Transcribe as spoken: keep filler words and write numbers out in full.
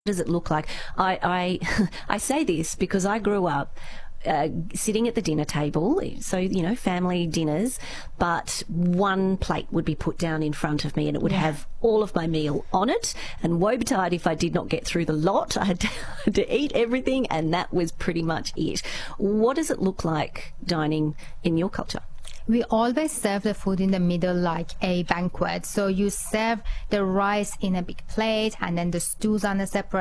does it look like? I, I, I say this because I grew up uh, sitting at the dinner table, so, you know, family dinners, but one plate would be put down in front of me and it would yeah. have all of my meal on it, and woe betide if I did not get through the lot. I had to, had to eat everything, and that was pretty much it. What does it look like dining in your culture? We always serve the food in the middle like a banquet. So you serve the rice in a big plate and then the stews on a separate